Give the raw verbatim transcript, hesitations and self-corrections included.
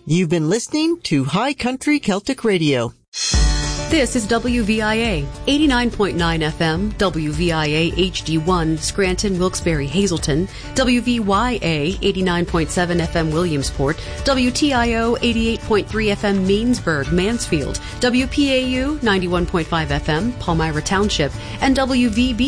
You've been listening to High Country Celtic Radio. This is W V I A, eighty-nine point nine F M, W V I A H D one, Scranton, Wilkes-Barre, Hazleton, W V Y A, eighty-nine point seven F M, Williamsport, W T I O, eighty-eight point three F M, Meansburg, Mansfield, W P A U, ninety-one point five F M, Palmyra Township, and W V B